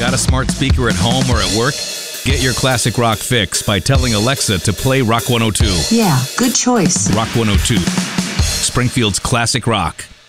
Got a smart speaker at home or at work? Get your classic rock fix by telling Alexa to play Rock 102. Yeah, good choice. Rock 102. Springfield's classic rock.